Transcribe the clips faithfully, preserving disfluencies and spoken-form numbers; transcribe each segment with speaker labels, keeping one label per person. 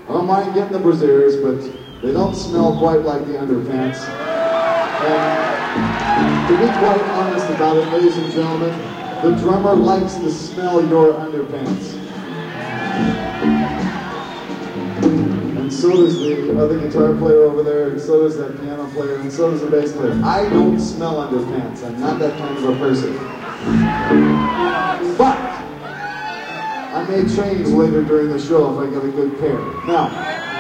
Speaker 1: I don't mind getting the brassieres, but they don't smell quite like the underpants. And to be quite honest about it, ladies and gentlemen, the drummer likes to smell your underpants. And so does the other guitar player over there, and so does that piano player, and so does the bass player. I don't smell underpants. I'm not that kind of a person. But I may change later during the show if I get a good pair. Now,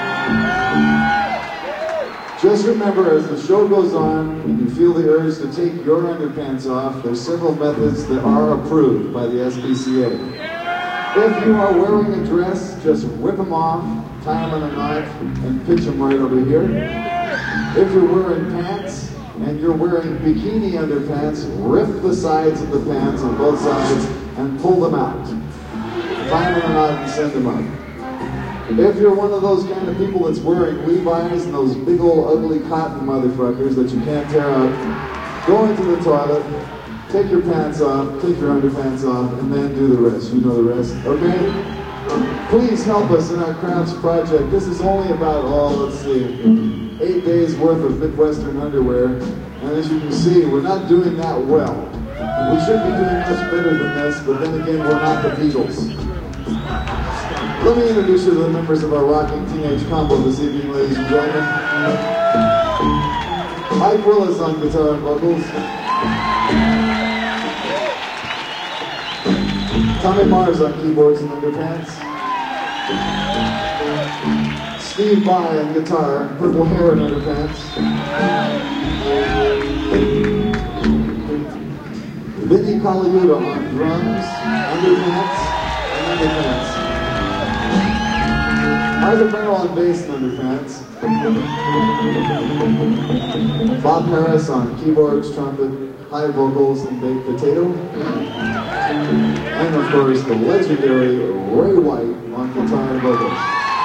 Speaker 1: just remember, as the show goes on, and you feel the urge to take your underpants off, there's several methods that are approved by the S P C A. If you are wearing a dress, just rip them off, tie them in a knot, and pitch them right over here. If you're wearing pants, and you're wearing bikini underpants, rip the sides of the pants on both sides, and pull them out. Tie them in a knot and send them up. If you're one of those kind of people that's wearing Levi's and those big old ugly cotton motherfuckers that you can't tear out, go into the toilet, take your pants off, take your underpants off, and then do the rest. You know the rest, okay? Please help us in our crafts project. This is only about, oh, let's see, eight days worth of Midwestern underwear. And as you can see, we're not doing that well. We should be doing much better than this, but then again, we're not the Beatles. Let me introduce you to the members of our rocking teenage combo this evening, ladies and gentlemen. Mike Willis on guitar and vocals. Tommy Mars on keyboards and underpants. Steve Vai on guitar, purple hair and underpants. Vinny Colaiuta on drums, underpants, and underpants. Arthur Merrill on bass and underpants. Bob Harris on keyboards, trumpet, high vocals, and baked potato. And of course, the legendary Ray White on guitar and vocals.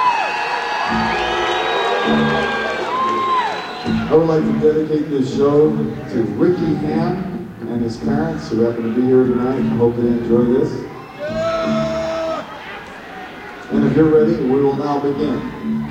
Speaker 1: I would like to dedicate this show to Ricky Ham and his parents who happen to be here tonight. I hope they enjoy this. And if you're ready, we will now begin.